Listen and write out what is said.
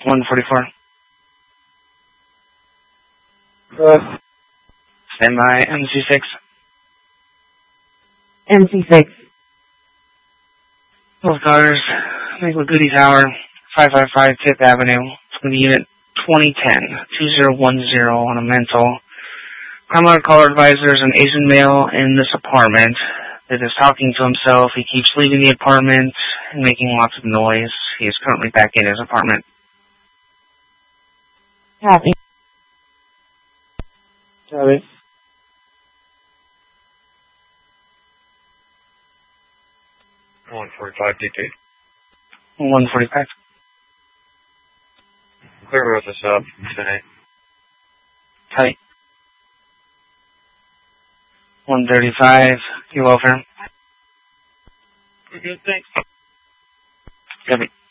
144. Good. Stand by, MC6. MC6. Both cars, Lakewood Goody Tower, 555 5th Avenue. It's going to be unit 2010-2010 on a mental. Primary caller advisor is an Asian male in this apartment that is talking to himself. He keeps leaving the apartment and making lots of noise. He is currently back in his apartment. Copy. Copy. One 45 DT. 145. Clear with us up today. Tight. 135. Your welfare. We're good, thanks. Copy.